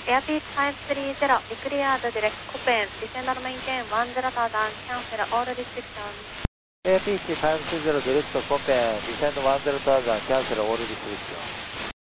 Airbus 530, be cleared direct Copen, descend on maintain 10,000, cancel all restrictions. APC 520 direct Copen, descend 10,000, cancel all restrictions.